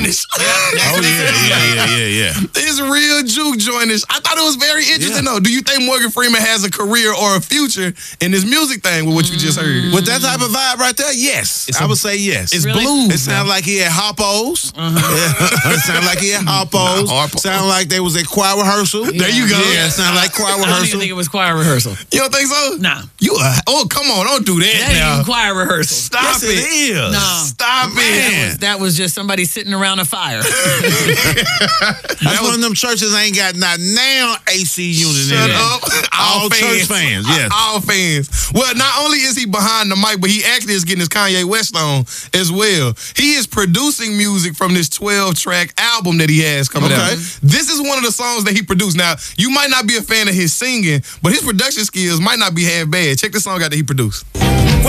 jointish. Yeah. It's real juke jointish. I thought it was very interesting though. Do you think Morgan Freeman has a career or a future in this music thing with what you just heard? With that type of vibe right there, yes. I would say yes. It's Really? blues. It sounds like he had hoppos. It sounds like he had hoppos. Sound like they was at choir rehearsal. There you go. Yeah, it sound like choir I don't even rehearsal. think it was choir rehearsal. You don't think so? Nah. Oh, come on. Don't do that, That ain't now. even choir rehearsal. Stop Yes, it. it is. No. Stop it. That was just somebody sitting around a fire. That's one of them churches ain't got not now AC unit in Shut it. up. All church fans, yes. All fans. Well, not only is he behind the mic, but he actually is getting his Kanye West on as well. He is producing music from this 12-track album that he has coming out. This is one of the songs that he produced. Now, you might not be a fan of his singing, but his production skills might not be half bad. Check the song out that he produced.